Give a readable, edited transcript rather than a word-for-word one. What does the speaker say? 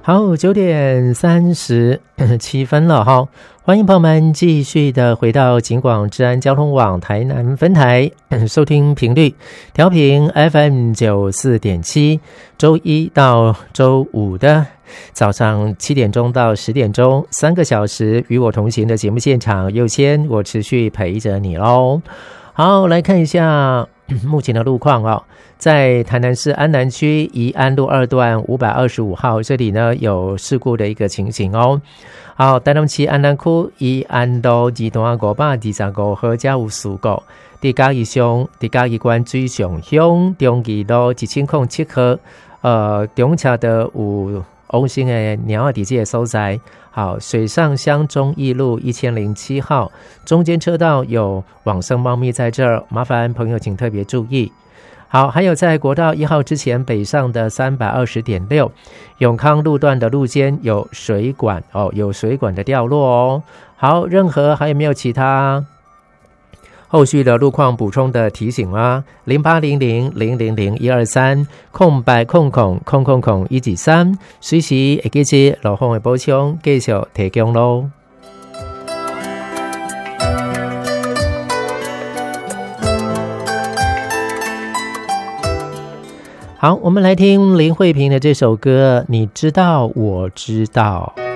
好，9:37了哈，欢迎朋友们继续的回到警广治安交通网台南分台，收听频率调频 FM94.7，周一到周五的早上7点钟到10点钟，3个小时与我同行的节目现场，佑谦我持续陪着你咯。好，来看一下目前的路况哦，在台南市安南区宜安路2段525号这里呢有事故的一个情形哦。好，台南市安南区宜安路2段525号才有事故，在嘉义乡在嘉义县水上乡中义路1007号中车的有翁姓的鸟在这个所在。好，水上乡中义路1007号中间车道有往生猫咪在这儿，麻烦朋友请特别注意。好，还有在国道1号之前北上的 320.6 永康路段的路肩有水管哦，有水管的掉落哦。好，任何还有没有其他后续的路况补充的提醒吗？0800000123空白空123，随时会记起路况的补充继续提供咯。好，我们来听林慧萍的这首歌，你知道我知道。